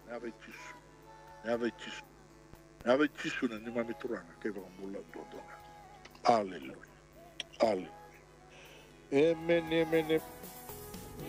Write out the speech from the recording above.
Ave tisu na ni mamiturana ke va mula dodona. Hallelujah. Hallelujah. Amen.